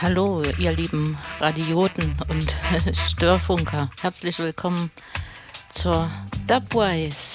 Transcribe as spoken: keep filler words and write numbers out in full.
Hallo, ihr lieben Radioten und Störfunker. Herzlich willkommen zur Dubwise